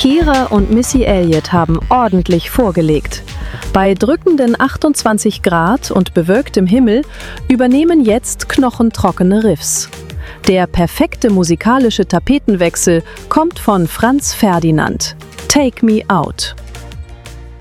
Kira und Missy Elliott haben ordentlich vorgelegt. Bei drückenden 28 Grad und bewölktem Himmel übernehmen jetzt knochentrockene Riffs. Der perfekte musikalische Tapetenwechsel kommt von Franz Ferdinand. Take Me Out.